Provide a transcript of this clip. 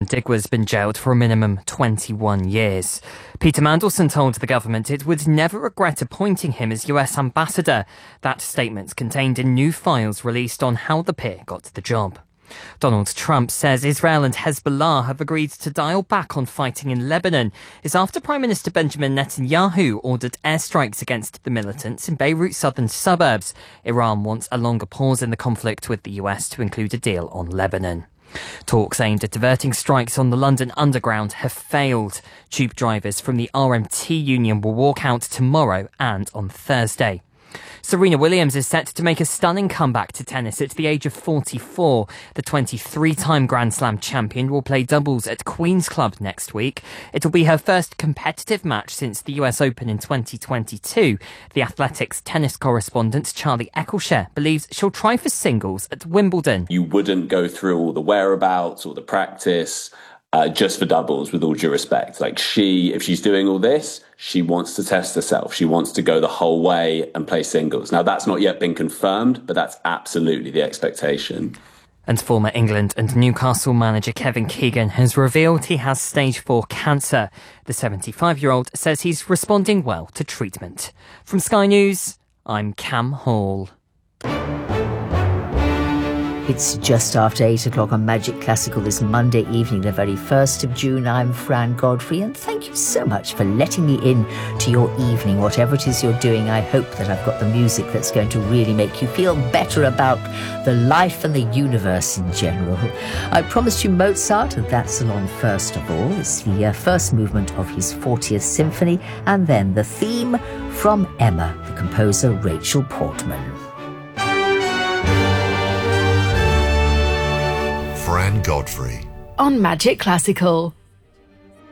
Digwe's been jailed for a minimum 21 years. Peter Mandelson told the government it would never regret appointing him as US ambassador. That statement's contained in new files released on how the peer got the job. Donald Trump says Israel and Hezbollah have agreed to dial back on fighting in Lebanon. It's after Prime Minister Benjamin Netanyahu ordered airstrikes against the militants in Beirut's southern suburbs. Iran wants a longer pause in the conflict with the US to include a deal on Lebanon. Talks aimed at diverting strikes on the London Underground have failed. Tube drivers from the RMT union will walk out tomorrow and on Thursday. Serena Williams is set to make a stunning comeback to tennis at the age of 44. The 23-time Grand Slam champion will play doubles at Queen's Club next week. It'll be her first competitive match since the US Open in 2022. The Athletics tennis correspondent Charlie Eccleshare believes she'll try for singles at Wimbledon. You wouldn't go through all the whereabouts, all the practice, just for doubles, with all due respect. Like if she's doing all this, she wants to test herself. She wants to go the whole way and play singles. Now, that's not yet been confirmed, but that's absolutely the expectation. And former England and Newcastle manager Kevin Keegan has revealed he has stage 4 cancer. The 75-year-old says he's responding well to treatment. From Sky News, I'm Cam Hall. It's just after 8 o'clock on Magic Classical this Monday evening, the very 1st of June. I'm Fran Godfrey, and thank you so much for letting me in to your evening. Whatever it is you're doing, I hope that I've got the music that's going to really make you feel better about the life and the universe in general. I promised you Mozart, and that's along first of all. It's the first movement of his 40th symphony, and then the theme from Emma, the composer Rachel Portman. Fran Godfrey on Magic Classical.